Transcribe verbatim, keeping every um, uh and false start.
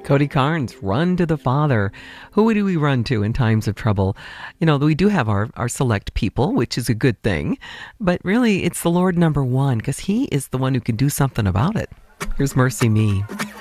Cody Carnes, run to the Father. Who do we run to in times of trouble? You know, we do have our, our select people, which is a good thing, but really it's the Lord number one, because He is the one who can do something about it. Here's Mercy Me.